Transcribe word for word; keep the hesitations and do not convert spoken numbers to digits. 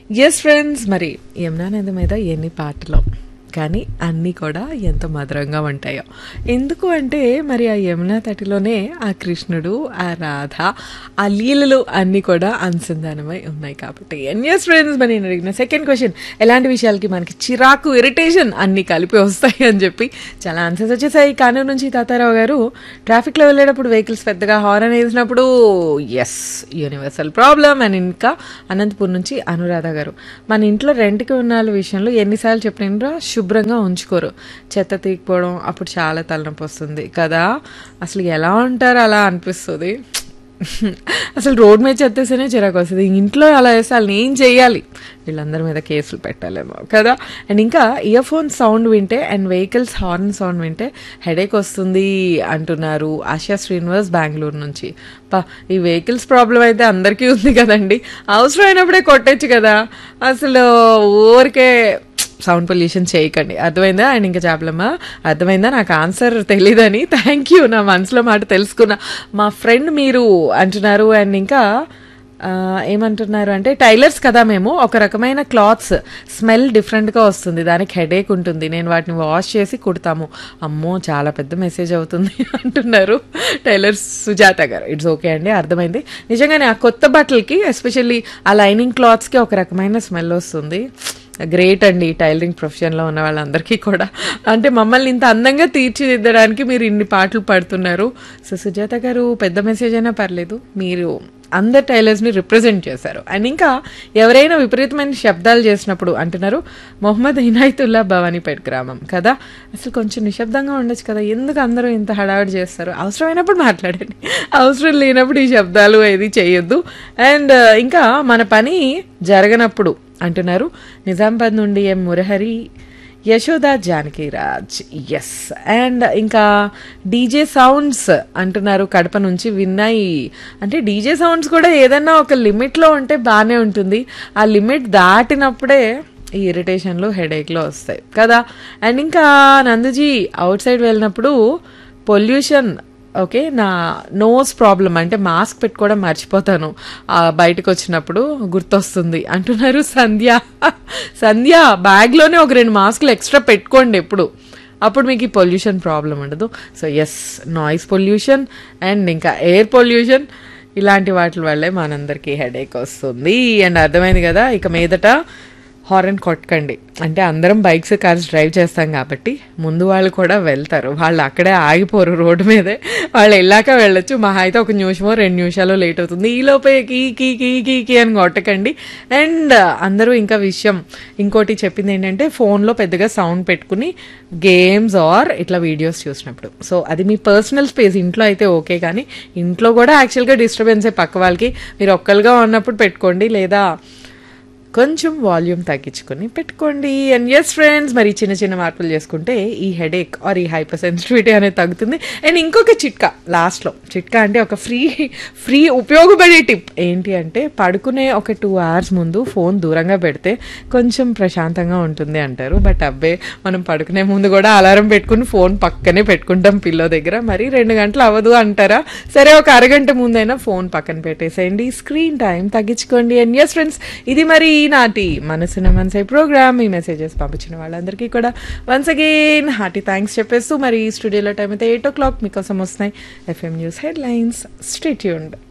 Yes friends, మరి యమునా నది మీద ఎన్ని పాటలు కానీ అన్నీ కూడా ఎంత మధురంగా ఉంటాయో. ఎందుకు అంటే మరి ఆ యమునా తటిలోనే ఆ కృష్ణుడు, ఆ రాధ, ఆ లీలలు అన్నీ కూడా అనుసంధానమై ఉన్నాయి కాబట్టి. అండ్ ఎస్ ఫ్రెండ్స్, మరి నేను అడిగిన సెకండ్ క్వశ్చన్, ఎలాంటి విషయాలకి మనకి చిరాకు, ఇరిటేషన్ అన్నీ కలిపి వస్తాయి అని చెప్పి చాలా ఆన్సర్స్ వచ్చేసాయి. కానూరు నుంచి తాతారావు గారు, ట్రాఫిక్లో వెళ్ళేటప్పుడు వెహికల్స్ పెద్దగా హారన్ వేసినప్పుడు ఎస్ యూనివర్సల్ ప్రాబ్లం. అండ్ ఇంకా అనంతపూర్ నుంచి అనురాధ గారు, మన ఇంట్లో రెంట్కి ఉన్న వాళ్ళ విషయంలో ఎన్నిసార్లు చెప్పినా శుభ్రంగా ఉంచుకోరు, చెత్త తీయకపోవడం, అప్పుడు చాలా తలనొప్పి వస్తుంది కదా. అసలు ఎలా ఉంటారు అలా అనిపిస్తుంది. అసలు రోడ్ మీద చెత్తేస్తేనే చిరాకు వస్తుంది, ఇంట్లో అలా వేస్తే వాళ్ళని ఏం చేయాలి, వీళ్ళందరి మీద కేసులు పెట్టాలేమో కదా. అండ్ ఇంకా ఇయర్ ఫోన్ సౌండ్ వింటే అండ్ వెహికల్స్ హార్న్ సౌండ్ వింటే హెడేక్ వస్తుంది అంటున్నారు ఆశా శ్రీనివాస్ బెంగళూరు నుంచి. పా ఈ వెహికల్స్ ప్రాబ్లం అయితే అందరికీ ఉంది కదండి, అవసరం అయినప్పుడే కొట్టచ్చు కదా, అసలు ఊరికే సౌండ్ పొల్యూషన్ చేయకండి. అర్థమైందా? అండ్ ఇంకా చెప్పలేమా, అర్థమైందా? నాకు ఆన్సర్ తెలీదని థ్యాంక్ యూ, నా మనసులో మాట తెలుసుకున్నా. మా ఫ్రెండ్ మీరు అంటున్నారు. అండ్ ఇంకా ఏమంటున్నారు అంటే, టైలర్స్ కదా మేము, ఒక రకమైన క్లాత్స్ స్మెల్ డిఫరెంట్గా వస్తుంది, దానికి హెడేక్ ఉంటుంది, నేను వాటిని వాష్ చేసి కుడతాము. అమ్మో చాలా పెద్ద మెసేజ్ అవుతుంది అంటున్నారు టైలర్స్ సుజాత గారు. ఇట్స్ ఓకే అండి, అర్థమైంది. నిజంగానే ఆ కొత్త బట్టలకి ఎస్పెషల్లీ ఆ లైనింగ్ క్లాత్స్కి ఒక రకమైన స్మెల్ వస్తుంది. గ్రేట్ అండి టైలరింగ్ ప్రొఫెషన్లో ఉన్న వాళ్ళందరికీ కూడా. అంటే మమ్మల్ని ఇంత అందంగా తీర్చిదిద్దడానికి మీరు ఇన్ని పాటలు పాడుతున్నారు. సో సుజాత గారు, పెద్ద మెసేజ్ అయినా పర్లేదు, మీరు అందరు టైలర్స్ని రిప్రజెంట్ చేశారు. అండ్ ఇంకా ఎవరైనా విపరీతమైన శబ్దాలు చేసినప్పుడు అంటున్నారు మొహమ్మద్ ఇనాయతుల్లా భవానీపేట్ గ్రామం కదా, అసలు కొంచెం నిశ్శబ్దంగా ఉండొచ్చు కదా, ఎందుకు అందరూ ఇంత హడావిడి చేస్తారు, అవసరమైనప్పుడు మాట్లాడండి, అవసరం లేనప్పుడు ఈ శబ్దాలు ఏది చేయొద్దు. అండ్ ఇంకా మన పని జరగనప్పుడు అంటున్నారు నిజామాబాద్ నుండి ఎం మురహరి, యశోదా జానకిరాజ్. ఎస్. అండ్ ఇంకా డీజే సౌండ్స్ అంటున్నారు కడప నుంచి విన్నాయి. అంటే డీజే సౌండ్స్ కూడా ఏదన్నా ఒక లిమిట్లో ఉంటే బాగానే ఉంటుంది, ఆ లిమిట్ దాటినప్పుడే ఈ ఇరిటేషన్లు, హెడేక్లు వస్తాయి కదా. అండ్ ఇంకా నందుజీ, అవుట్ సైడ్ వెళ్ళినప్పుడు పొల్యూషన్, ఓకే, నా నోస్ ప్రాబ్లం అంటే మాస్క్ పెట్టుకోవడం మర్చిపోతాను, బయటకు వచ్చినప్పుడు గుర్తొస్తుంది అంటున్నారు సంధ్య. సంధ్య, బ్యాగ్లోనే ఒక రెండు మాస్కులు ఎక్స్ట్రా పెట్టుకోండి ఎప్పుడు, అప్పుడు మీకు ఈ పొల్యూషన్ ప్రాబ్లం ఉండదు. So yes, noise pollution and ఇంకా ఎయిర్ పొల్యూషన్, ఇలాంటి వాటి వల్లే మనందరికీ హెడేక్ వస్తుంది. అండ్ అర్థమైంది కదా, ఇక మీదట హారన్ కొట్టకండి. అంటే అందరం బైక్స్, కార్స్ డ్రైవ్ చేస్తాం కాబట్టి ముందు వాళ్ళు కూడా వెళ్తారు, వాళ్ళు అక్కడే ఆగిపోరు, రోడ్డు మీదే వాళ్ళు వెళ్ళాక వెళ్ళొచ్చు. మహా అయితే ఒక నిమిషమో రెండు నిమిషాలు లేట్ అవుతుంది, ఈ లోపే key key key key key అని కొట్టకండి. అండ్ అందరూ ఇంకా విషయం ఇంకోటి చెప్పింది ఏంటంటే, ఫోన్లో పెద్దగా సౌండ్ పెట్టుకుని గేమ్స్ ఆర్ ఇట్లా వీడియోస్ చూసినప్పుడు, సో అది మీ పర్సనల్ స్పేస్, ఇంట్లో అయితే ఓకే, కానీ ఇంట్లో కూడా యాక్చువల్గా డిస్టర్బెన్సే పక్క వాళ్ళకి, మీరు ఒక్కరుగా ఉన్నప్పుడు పెట్టుకోండి, లేదా కొంచెం వాల్యూమ్ తగ్గించుకొని పెట్టుకోండి. అండ్ ఎస్ ఫ్రెండ్స్, మరి చిన్న చిన్న మార్పులు చేసుకుంటే ఈ హెడేక్ ఆర్ ఈ హైపర్ సెన్సిటివిటీ అనేది తగ్గుతుంది. అండ్ ఇంకొక చిట్కా లాస్ట్లో, చిట్కా అంటే ఒక ఫ్రీ ఫ్రీ ఉపయోగపడే టిప్ ఏంటి అంటే, పడుకునే ఒక టూ అవర్స్ ముందు ఫోన్ దూరంగా పెడితే కొంచెం ప్రశాంతంగా ఉంటుంది అంటారు. బట్ అబ్బే, మనం పడుకునే ముందు కూడా అలారం పెట్టుకుని ఫోన్ పక్కనే పెట్టుకుంటాం పిల్లో దగ్గర, మరి రెండు గంటలు అవ్వదు అంటారా? సరే, ఒక అరగంట ముందైనా ఫోన్ పక్కన పెట్టేసేయండి, స్క్రీన్ టైం తగ్గించుకోండి. అండ్ ఎస్ ఫ్రెండ్స్, ఇది మరి నాటి మనసున మనసై ప్రోగ్రామ్. ఈ మెసేజెస్ పంపించిన వాళ్ళందరికీ కూడా వన్స్ అగైన్ హార్టీ థ్యాంక్స్ చెప్పేస్తూ, మరి స్టూడియోలో టైం అయితే ఎయిట్ ఓ క్లాక్ మీకోసం వస్తున్నాయి FM news head lines. Stay tuned.